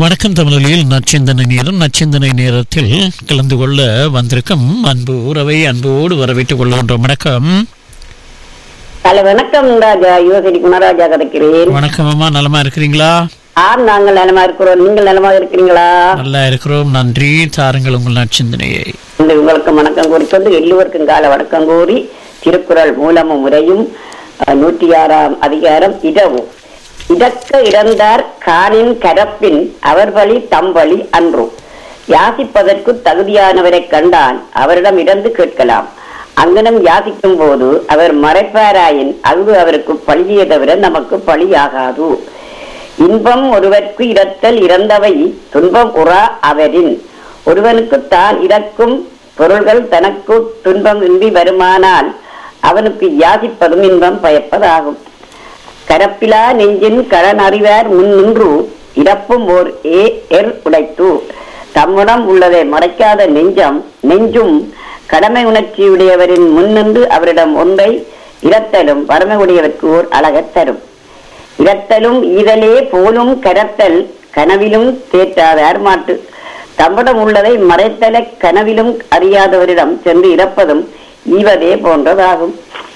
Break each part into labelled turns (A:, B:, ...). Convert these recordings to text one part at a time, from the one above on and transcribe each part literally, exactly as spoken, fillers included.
A: வணக்கம் தமிழில் நச்சிந்தனை நேரம். நச்சிந்தனை நேரத்தில் கலந்து கொள்ள வந்திருக்கும் அன்பு உறவை அன்போடு வரவேற்றுக் கொள்கின்றோம். வணக்கம்.
B: ஹலோ, வணக்கம் ராஜா. யுவசரி குணராஜா கதைக்கிறேன்.
A: வணக்கம் அம்மா, நலமா இருக்கிறீங்களா?
B: ஆம், நாங்கள் நலமா இருக்கிறோம். நீங்கள் நலமாக இருக்கிறீங்களா?
A: நல்லா இருக்கிறோம், நன்றி. தாருங்கள் உங்கள் நச்சிந்தனையை.
B: உங்களுக்கு வணக்கம் கூறிக்கொண்டு எல்லோருக்கும் கால வணக்கம் கூறி திருக்குறள் மூலமும் முறையும் நூற்றி ஆறாம் அதிகாரம் இடவு. இடக்க இறந்தார் காணின் கரப்பின் அவர் வழி தம்பழி அன்று. யாசிப்பதற்கு தகுதியானவரை கண்டால் அவரிடம் இடந்து கேட்கலாம். அங்கனம் யாசிக்கும் போது அவர் மறைப்பாராயின் அங்கு அவருக்கு பழியே தவிர நமக்கு பழியாகாது. இன்பம் ஒருவருக்கு இரத்தல் இறந்தவை துன்பம் உறா அவரின். ஒருவனுக்கு தான் இறக்கும் பொருள்கள் தனக்கு துன்பம் இன்றி வருமானால் அவனுக்கு யாசிப்பதும் இன்பம் பயப்பதாகும். கரப்பிலா நெஞ்சின் கரண் அறிவார் முன் நின்று இறப்பும் ஓர் ஏ எர் உடைத்து. தம்முடம் உள்ளதை மறைக்காத நெஞ்சம் நெஞ்சும் கடமை உணர்ச்சியுடையவரின் முன்னின்று அவரிடம் ஒன்றை இரத்தலும் வறுமை உடையவர்க்கு ஓர் அழகத் தரும். இரத்தலும் ஈதலே போலும் கரத்தல் கனவிலும் தேற்றாதார் மாட்டு. தம்மிடம் உள்ளதை மறைத்தல கனவிலும் அறியாதவரிடம் சென்று இறப்பதும் ஈவதே போன்றதாகும்.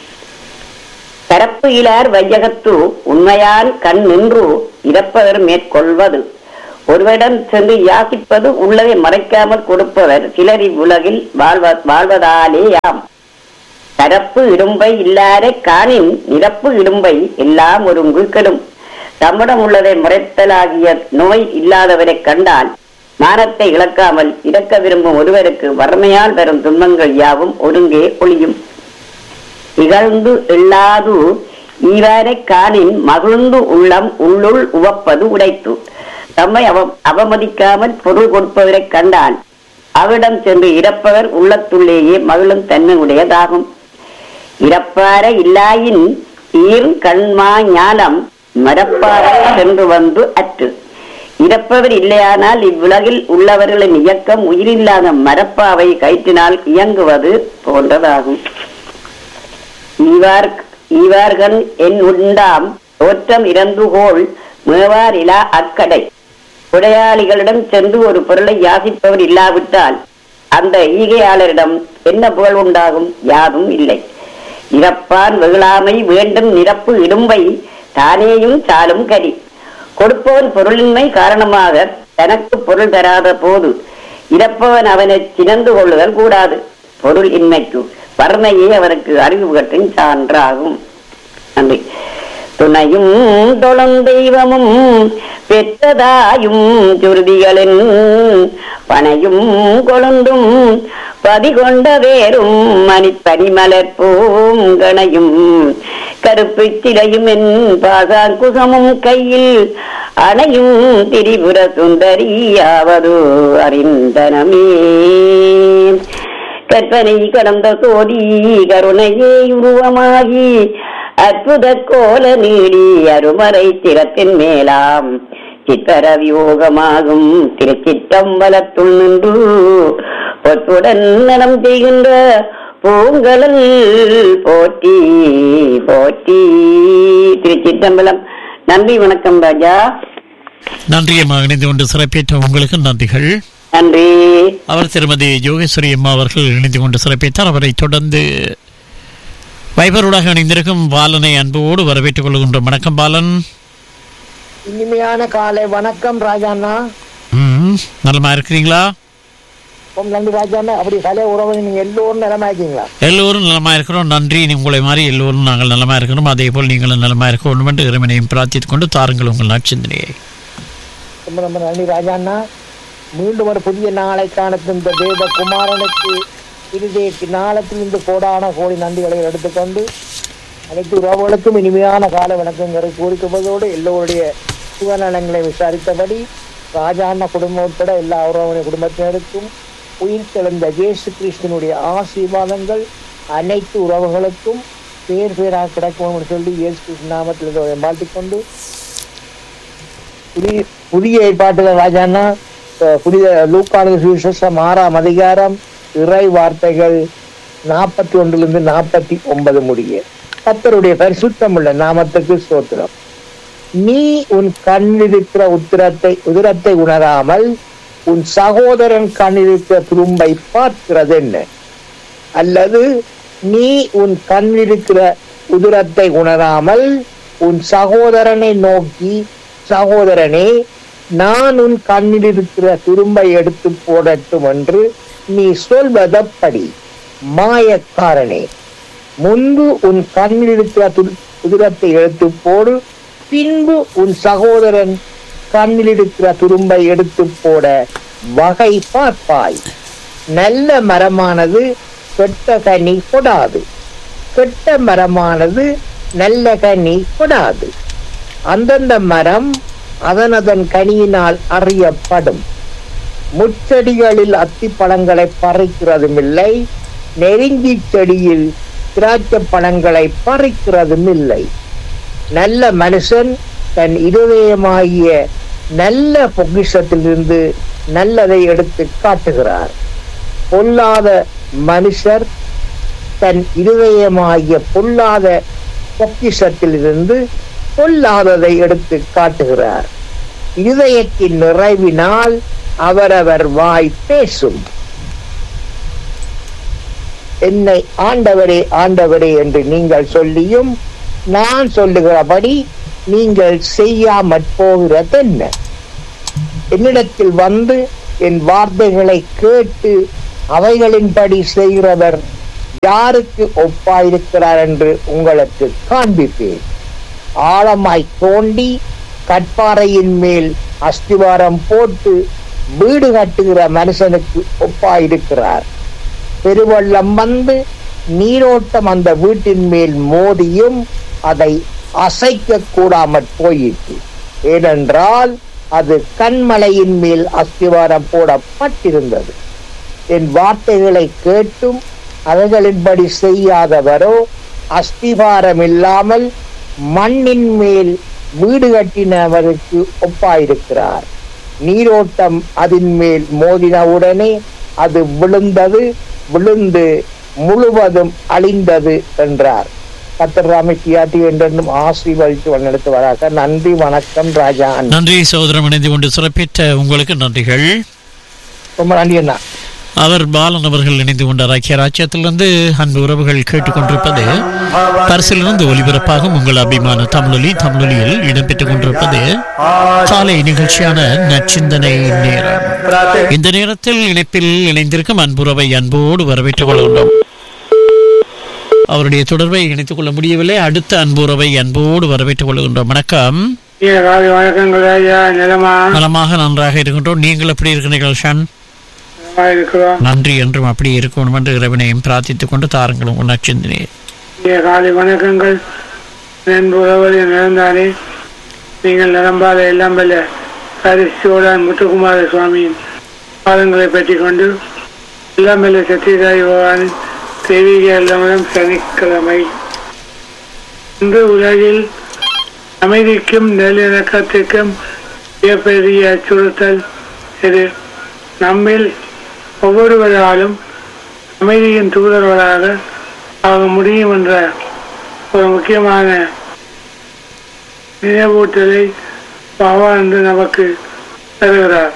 B: கரப்பு இலார் வையகத்து உண்மையால் கண் நின்று இறப்பவர் மேற்கொள்வது. ஒருவரிடம் சென்று யாசிப்பது உள்ளதை மறைக்காமல் கொடுப்பவர் சிலர் இவ்வுலகில் வாழ்வ வாழ்வதாலேயாம். கரப்பு இடும்பை இல்லாத காணின் நிரப்பு இடும்பை எல்லாம் ஒரு கெடும். தம்மிடம் உள்ளதை மறைத்தலாகிய நோய் இல்லாதவரை கண்டால் மானத்தை இழக்காமல் இறக்க விரும்பும் ஒருவருக்கு வறுமையால் வரும் துன்பங்கள் யாவும் ஒருங்கே ஒளியும். இகழ்ந்து இல்லாது ஈவாரை காணின் மகிழ்ந்து உள்ளம் உள்ளுள் உவப்பது உடைத்து. தம்மை அவ அவமதிக்காமல் பொருள் கொடுப்பவரை கண்டால் அவரிடம் சென்று இறப்பவர் உள்ளத்துள்ளேயே மகிழும் தன்மை உடையதாகும். இறப்பார இல்லாயின் ஈர் கண்மா ஞானம் மரப்பாறை சென்று வந்து அற்று. இறப்பவர் இல்லையானால் இவ்வுலகில் உள்ளவர்களின் இயக்கம் உயிரில்லாத மரப்பாவை கயிற்றினால் இயங்குவது போன்றதாகும். ஈவார் ஈவார்கள் என் உண்டாம் தோற்றம் இறந்துகோள் மேவார் இலா அக்கடை. உடையாளிகளிடம் சென்று ஒரு பொருளை யாசிப்பவர் இல்லாவிட்டால் அந்த ஈகையாளரிடம் என்ன புகழ் உண்டாகும்? யாதும் இல்லை. இறப்பான் வெகுளாமை வேண்டும் நிரப்பு இடும்பை தானேயும் சாலும் கரி. கொடுப்பவன் பொருளின்மை காரணமாக தனக்கு பொருள் தராத போது இறப்பவன் அவனை சினந்து கொள்ளுதல் கூடாது. பொருள் இன்மைக்கு வறுமையே அவருக்கு அறிவு கட்டின் சான்றாகும். நன்றி. துணையும் தொழும் தெய்வமும் பெற்றதாயும் சுருதிகளின் பனையும் கொழுந்தும் பதிகொண்ட வேறும் மணிப்பனிமலர் பூங்கணையும் கருப்பு சிலையும் என் பாசாங்குசமும் கையில் அணையும் திரிபுர சுந்தரியாவது அறிந்தனமே. கற்பனை கடந்த சோதி கருணையே உருவமாகி அற்புத கோல நீடி அருமறை திறத்தின் மேலாம் சித்தர வியோகமாகும் திருச்சிற்றம்பலத்துள் நின்று பொத்துடன் நலம் செய்கின்ற பூங்கலல் போற்றி போற்றி. திருச்சிற்றம்பலம். நன்றி, வணக்கம் ராஜா.
A: நன்றியம்மா, இணைந்து கொண்டு சிறப்பேற்ற உங்களுக்கு நன்றிகள்.
B: நன்றி.
A: அவர் திருமதி யோகேஸ்வரி அம்மா அவர்கள் இணைந்து கொண்டு சிறப்பித்தார். அவரை தொடர்ந்து வைபரோடாக இணைந்திருக்கும் பாலனை அன்போடு வரவேற்றுக் கொள்கின்றோம். வணக்கம் பாலன்.
C: இனிமையான காலை வணக்கம் ராஜாண்ணா.
A: ம், நலமா இருக்கிறீங்களா?
C: நன்றி ராஜாண்ணா. அப்படி கலை உறவு நீங்க எல்லோரும் நலமா இருக்கீங்களா?
A: எல்லோரும் நலமா இருக்கிறோம், நன்றி. உங்களை மாதிரி எல்லோரும் நாங்கள் நலமா இருக்கிறோம். அதே போல் நீங்களும் நலமா இருக்க வேண்டும் என்று இறைவனையும் பிரார்த்தித்துக் கொண்டு தாருங்கள் உங்கள் நற்சிந்தனையை.
C: ரொம்ப ரொம்ப நன்றி ராஜாண்ணா. மீண்டும் ஒரு புதிய நாளை காணத்தின் இந்த தேவ குமாரனுக்கு இருதய நாளத்தில் இந்த கோடான கோடி நன்றிகளை எடுத்துக்கொண்டு அனைத்து உறவுகளுக்கும் இனிமையான கால வணக்கங்களை கூறிக்கொள்வதோடு எல்லோருடைய சுகநலங்களை விசாரித்தபடி ராஜாண்ண குடும்பம் உட்பட எல்லா உறவுடைய குடும்பத்தினருக்கும் உயிர் தெளிந்த இயேசு கிறிஸ்துவனுடைய ஆசீர்வாதங்கள் அனைத்து உறவுகளுக்கும் பேர் பேராக கிடைக்கும் என்று சொல்லி இயேசு கிறிஸ்து நாமத்தில் வாழ்த்திக்கொண்டு புதிய புதிய ஏற்பாட்டுகள் ராஜாண்ணா புனித லூக்கான சுவிசேஷம் ஆறாம் அதிகாரம் இறை வார்த்தைகள் நாற்பத்தி ஒன்றிலிருந்து நாற்பத்தி ஒன்பது முடிய கர்த்தருடைய பரிசுத்தம் உள்ள நாமத்துக்கு ஸ்தோத்திரம். நீ உன் கண்ணிருக்கிற உத்திரத்தை உதிரத்தை உணராமல் உன் சகோதரன் கண்ணிருக்கிற துரும்பை பார்க்கிறது என்ன? அல்லது நீ உன் கண்ணிருக்கிற உதிரத்தை உணராமல் உன் சகோதரனை நோக்கி, சகோதரனே, நான் உன் கண்ணில் இருக்கிற துரும்பை எடுத்து போடட்டும் என்று நீ சொல்வதப்படி? மாயக்காரனே, முன்பு உன் கண்ணில் இருக்கிற உதிரத்தை எடுத்து போடு, பின்பு உன் சகோதரன் கண்ணில் இருக்கிற துரும்பை எடுத்து போட வகை பார்ப்பாய். நல்ல மரமானது கெட்ட கனி கொடாது, கெட்ட மரமானது நல்ல கனி கொடாது. அந்தந்த மரம் அதனதன் கனியினால் அறியப்படும். முச்செடிகளில் அத்தி பழங்களை பறிக்கிறதும் இல்லை, நெருங்கி செடியில் திராட்சை பழங்களை பறிக்கிறதும் இல்லை. நல்ல மனுஷன் தன் இருதயமாகிய நல்ல பொக்கிஷத்திலிருந்து நல்லதை எடுத்து காட்டுகிறார். பொல்லாத மனுஷர் தன் இருதயமாகிய பொல்லாத பொக்கிஷத்திலிருந்து பொல்லாததை எடுத்து காட்டுகிறார். இருதயத்தின் நிறைவினால் அவரவர் வாய் பேசும். என்னை ஆண்டவரே ஆண்டவரே என்று நீங்கள் சொல்லியும் நான் சொல்லுகிறபடி நீங்கள் செய்யாமற் போகிறதென்ன? என்னிடத்தில் வந்து என் வார்த்தைகளை கேட்டு அவைகளின்படி செய்கிறவர் யாருக்கு ஒப்பாயிருக்கிறார் என்று உங்களுக்கு காண்பிப்பேன். ஆழமாய் தோண்டி கற்பாறையின் மேல் அஸ்திவாரம் போட்டு வீடு கட்டுகிற மனுஷனுக்கு ஒப்பாயிருக்கிறார். பெருவெள்ளம் வந்து நீரோட்டம் அந்த வீட்டின் மேல் மோதியும் அதை அசைக்க கூடாமற் போயிற்று. ஏனென்றால் அது கண்மலையின் மேல் அஸ்திவாரம் போடப்பட்டிருந்தது. என் வார்த்தைகளை கேட்டும் அவைகளின்படி செய்யாதவரோ அஸ்திவாரம் இல்லாமல் மண்ணின் மேல் வீடு கட்டினவருக்கு ஒப்பாயிருக்கிறார். நீரோட்டம் அதன் மேல் மோதினவுடனே அது விழுந்தது, விழுந்து முழுவதும் அழிந்தது என்றார். கர்த்தர் தாமே கியாதி என்றும் ஆசீர்வதித்து வழிநடத்து வராக. நன்றி, வணக்கம் ராஜா.
A: நன்றி சகோதரம், இணைந்து கொண்டு சிறப்பித்த உங்களுக்கு நன்றிகள்.
C: ரொம்ப நன்றி அண்ணா.
A: அவர் பாலன் அவர்கள் இணைந்து கொண்டார். ஐக்கிய ராஜ்யத்திலிருந்து அன்பு உறவுகள் கேட்டுக்கொண்டிருப்பது பரிசிலிருந்து ஒலிபரப்பாகும் உங்கள் அபிமான தமிழொலி. தமிழொலியில் இடம்பெற்றுக் கொண்டிருப்பது காலை நிகழ்ச்சியான நச்சிந்தனை நேரம். இந்த நேரத்தில் இணைப்பில் இணைந்திருக்கும் அன்புறவை அன்போடு வரவேற்றுக் கொள்கின்றோம். அவருடைய தொடர்பை இணைத்துக் கொள்ள முடியவில்லை. அடுத்த அன்புறவை அன்போடு வரவேற்றுக் கொள்கின்றோம். வணக்கம். நலமாக நன்றாக இருக்கின்றோம். நீங்கள் எப்படி இருக்கிறீர்கள் ஷான்? நன்றி என்றும் அப்படி இருக்கணும் என்று இறைவனையும் பிரார்த்தித்துக் கொண்டு தாருங்கள் உங்கள் நற்சிந்தனையை.
D: காலை வணக்கங்கள். நடந்தாலே நீங்கள் நிரம்பாத எல்லாம் வல்ல ஹரிசோடான் முத்துக்குமார சுவாமியின் பாதங்களை பற்றி கொண்டு எல்லாம் வல்ல சத்யசாயி பகவானின் தெய்வீக இல்லம் சனிக்கிழமை. இன்று உலகில் அமைதிக்கும் நல்லிணக்கத்திற்கும் மிகப்பெரிய அச்சுறுத்தல் இது. நம்மில் ஒவ்வொருவராலும் அமைதியின் தூதர்களாக ஆக முடியும் என்ற ஒரு முக்கியமான நினைவூட்டலை பகவான் என்று நமக்கு தருகிறார்.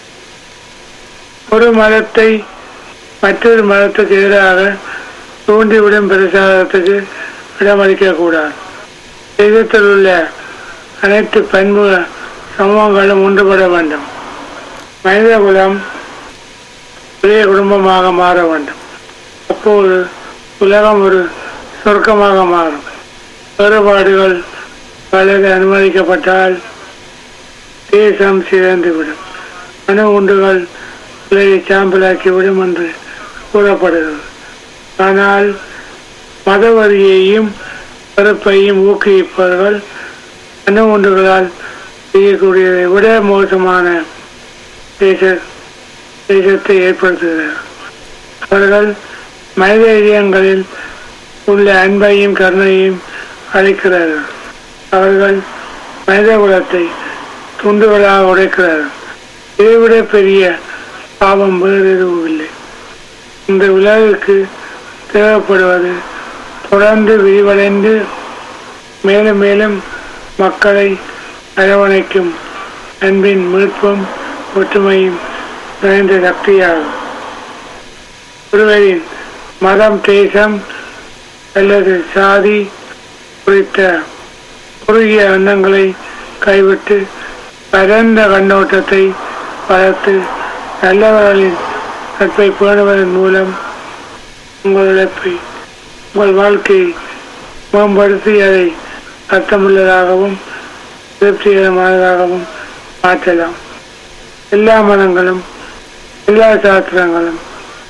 D: ஒரு மதத்தை மற்றொரு மதத்துக்கு எதிராக தூண்டிவிடும் பிரச்சாரத்துக்கு இடமளிக்கக்கூடாது. தேசத்தில் உள்ள அனைத்து பன்முக சமூகங்களும் ஒன்றுபட வேண்டும். மனித குலம் ஒரே குடும்பமாக மாற வேண்டும். அப்போது உலகம் ஒரு சொர்க்கமாக மாறும். வேறுபாடுகள் வளர அனுமதிக்கப்பட்டால் தேசம் சிதைந்துவிடும். அணு குண்டுகள் உலகை சாம்பலாக்கிவிடும் என்று கூறப்படுகிறது. ஆனால் மதவரியையும் வெறுப்பையும் ஊக்குவிப்பவர்கள் அணு குண்டுகளால் செய்யக்கூடியதை விட மோசமான தேச தேசத்தை ஏற்படுத்துகிறார். அவர்கள் மனித இதயங்களில் உள்ள அன்பையும் கருணையும் அழைக்கிறார்கள். அவர்கள் மனித குலத்தை துண்டுகளாக உடைக்கிறார்கள். இதைவிட பெரிய பாவம் வேறு எதுவும் இல்லை. இந்த உலகிற்கு தேவைப்படுவது தொடர்ந்து விரிவடைந்து மேலும் மேலும் மக்களை அரவணைக்கும் அன்பின் மீட்பும் ஒற்றுமையும் நிறைந்த சக்தியாகும். ஒருவரின் மதம், தேசம் அல்லது சாதி குறித்த குறுகிய எண்ணங்களை கைவிட்டு பரந்த கண்ணோட்டத்தை வளர்த்து நல்லவர்களின் நட்பை பேணுவதன் மூலம் உங்கள் இழப்பை உங்கள் வாழ்க்கையை மேம்படுத்தி அதை அர்த்தமுள்ளதாகவும் திருப்திகரமானதாகவும் மாற்றலாம். எல்லா மதங்களும் எல்லா சாஸ்திரங்களும்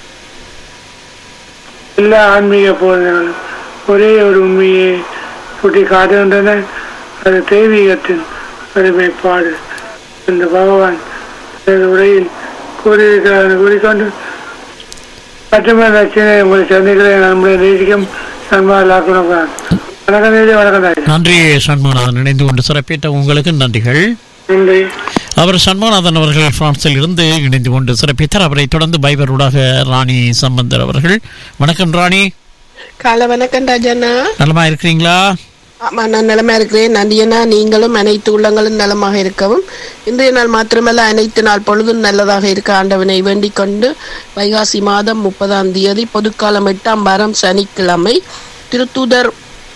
D: எல்லா ஆன்மீக போதனைகளும் ஒரே ஒரு உண்மையை சுட்டி காட்டுகின்றன. அது தெய்வீகத்தின் பெருமைப்பாடு என்று பகவான் உரையில் கூறியிருக்கிறார் கூறிக்கொண்டு மற்றொரு லட்சணை உங்களை சந்திக்கிறேன். நம்முடைய நேசிக்கும் சன்மாலாக்குறோம். வணக்கம் நேரே, வணக்கம்.
A: நன்றி சண்முகநாதன், இணைந்து கொண்டு சிறப்பித்த உங்களுக்கு நன்றிகள்.
D: நன்றி.
A: அவர் சண்முகநாதன் அவர்கள் பிரான்சில் இருந்து இணைந்து கொண்டு சிறப்பித்தார். அவரை தொடர்ந்து பைபரூடாக ராணி சம்பந்தர் அவர்கள். வணக்கம் ராணி.
E: காலை வணக்கம் ராஜண்ணா.
A: நலமா இருக்கிறீங்களா?
E: ஆமா, நான் நலமா இருக்கிறேன். நன்றியண்ணா. நீங்களும் அனைத்து உள்ளங்களும் நலமாக இருக்கவும் இன்றைய நாள் மாத்திரமல்ல அனைத்து நாள் பொழுதும் நல்லதாக இருக்க ஆண்டவனை வேண்டிக் கொண்டு வைகாசி மாதம் முப்பதாம் தேதி பொதுக்காலம் எட்டாம் வாரம் சனிக்கிழமை திருத்தூதர்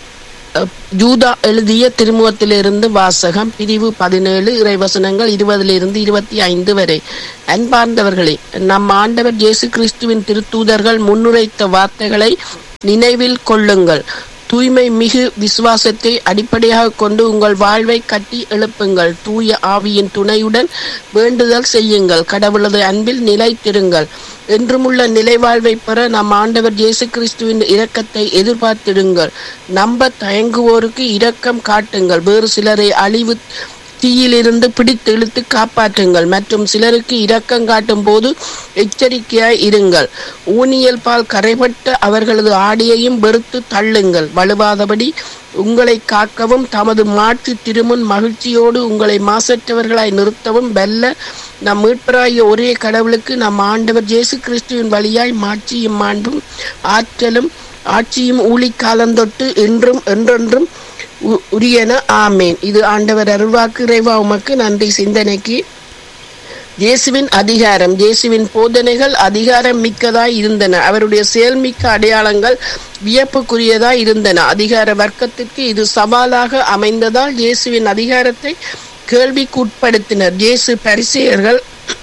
E: ஜூதா எழுதிய திருமுகத்திலிருந்து வாசகம், பிரிவு பதினேழு, இறைவசனங்கள் இருபதிலிருந்து இருபத்தி ஐந்து வரை. அன்பார்ந்தவர்களே, நம் ஆண்டவர் இயேசு கிறிஸ்துவின் திருத்தூதர்கள் முன்னுரைத்த வார்த்தைகளை நினைவில் கொள்ளுங்கள். தூய்மை மிகு விசுவாசத்தை அடிப்படையாக கொண்டு உங்கள் வாழ்வை கட்டி எழுப்புங்கள். தூய ஆவியின் துணையுடன் வேண்டுதல் செய்யுங்கள். கடவுளது அன்பில் நிலைத்திருங்கள். என்றுமுள்ள நிலைவாழ்வை பெற நம் ஆண்டவர் இயேசு கிறிஸ்துவின் இரக்கத்தை எதிர்பார்த்திடுங்கள். நம்ப தயங்குவோருக்கு இரக்கம் காட்டுங்கள். வேறு சிலரை அழிவு தீயிலிருந்து பிடித்து இழுத்து காப்பாற்றுங்கள். மற்றும் சிலருக்கு இரக்கம் காட்டும் போது எச்சரிக்கையாய் இருங்கள். ஊனியல் பால் கரைபட்ட அவர்களது ஆடையையும் வெறுத்து தள்ளுங்கள். வலுவாதபடி உங்களை காக்கவும் தமது மாற்று திருமுன் மகிழ்ச்சியோடு உங்களை மாசற்றவர்களாய் நிறுத்தவும் வெல்ல நம் மீட்பராகிய ஒரே கடவுளுக்கு நம் ஆண்டவர் இயேசு கிறிஸ்துவின் வழியாய் மாட்சியும் மாண்பும் ஆற்றலும் ஆட்சியும் ஊழி காலந்தொட்டு என்றும் என்றென்றும் உரியன. ஆமேன். இது ஆண்டவர் அருள்வாக்கு. இறைவா உமக்கு நன்றி. சிந்தனைக்கு இயேசுவின் அதிகாரம். இயேசுவின் போதனைகள் அதிகாரம் மிக்கதாய் இருந்தன. அவருடைய செயல்மிக்க அடையாளங்கள் வியப்புக்குரியதாய் இருந்தன. அதிகார வர்க்கத்திற்கு இது சவாலாக அமைந்ததால் இயேசுவின் அதிகாரத்தை கேள்விக்குட்படுத்தினர். இயேசு பரிசேயர்கள்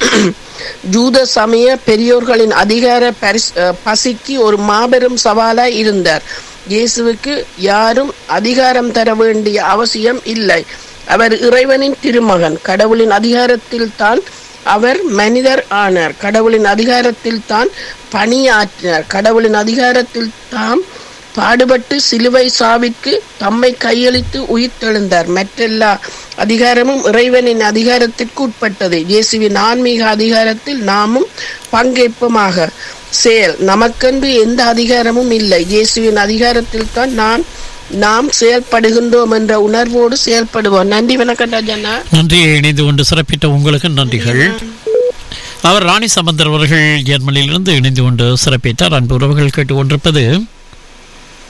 E: ஜூத சமய பெரியோர்களின் அதிகார பசிக்கு ஒரு மாபெரும் சவாலாய் இருந்தார். இயேசுவுக்கு யாரும் அதிகாரம் தர வேண்டிய அவசியம் இல்லை. அவர் இறைவனின் திருமகன். கடவுளின் அதிகாரத்தில் தான் அவர் மனிதர் ஆனார். கடவுளின் அதிகாரத்தில் தான் பணியாற்றினார். கடவுளின் அதிகாரத்தில் தாம் பாடுபட்டு சிலுவை சாவிற்கு தம்மை கையளித்து உயிர்த்தெழுந்தார். மற்றெல்லா அதிகாரமும் இறைவனின் அதிகாரத்திற்கு உட்பட்டது. இயேசுவின் ஆன்மீக அதிகாரத்தில் நாமும் பங்கேற்பமாக. செயல். நமக்கென்று எந்த அதிகாரமும் இல்லை. இயேசுவின் அதிகாரத்தில் தான் நான் நாம் செயல்படுகின்றோம் என்ற உணர்வோடு செயல்படுவோம். நன்றி. வணக்கம் ராஜண்ணா.
A: நன்றி. இணைந்து கொண்டு சிறப்பித்த உங்களுக்கு நன்றிகள். அவர் ராணி சம்பந்தர் அவர்கள் ஜெர்மனியிலிருந்து இணைந்து கொண்டு சிறப்பித்தார். அன்பு உறவுகள் கேட்டுக்கொண்டிருப்பது